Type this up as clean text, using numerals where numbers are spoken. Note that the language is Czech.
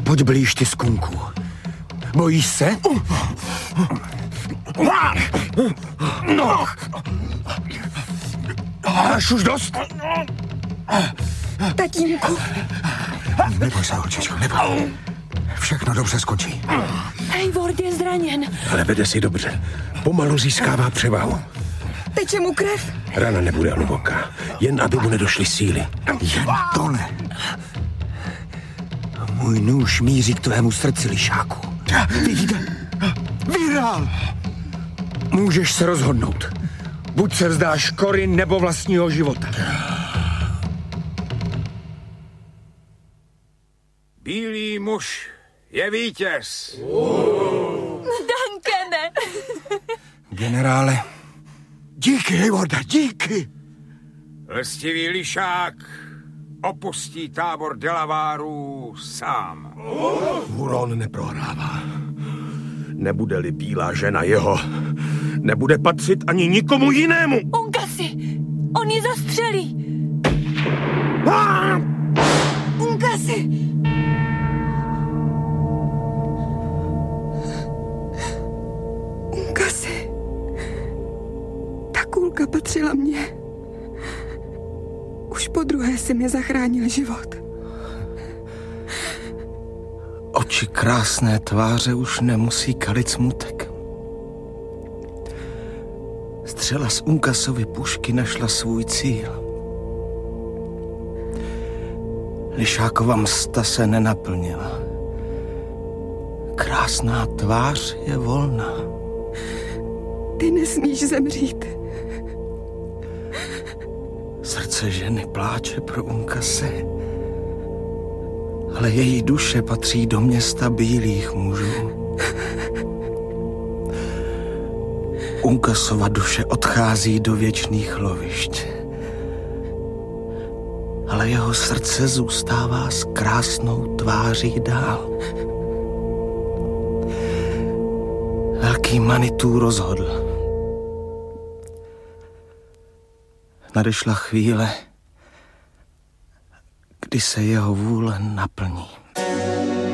Pojď blíž, ty skunku. Bojíš se? No. Máš už dost? Tatínku. Neboj se, holčičko, neboj. Všechno dobře skončí. Eivor je zraněn. Ale vede si dobře. Pomalu získává převahu. Teče mu krev. Rana nebude hluboká. Jen aby mu nedošly síly. Jen to ne. Můj nůž míří k tvému srdci, lišáku. Vidíte? Vyhrál! Můžeš se rozhodnout. Buď se vzdáš kory nebo vlastního života. Bílý muž je vítěz. Dankene. Generále, díky, Eivorda, díky. Lstivý lišák opustí tábor Delavárů sám. Huron neprohrává. Nebude-li bílá žena jeho, nebude patřit ani nikomu jinému. Unkasi, on ji zastřelí. Unkasi. Unkasi. Ta kulka patřila mně. Už podruhé si mi zachránil život. Oči krásné tváře už nemusí kalit smutek. Střela z Unkasovy pušky našla svůj cíl. Lišákova msta se nenaplnila. Krásná tvář je volná. Ty nesmíš zemřít. Srdce ženy pláče pro Unkase, ale její duše patří do města bílých mužů. Unkasova duše odchází do věčných lovišť, ale jeho srdce zůstává s krásnou tváří dál. Velký Manitů rozhodl. Nadešla chvíle, kdy se jeho vůle naplní.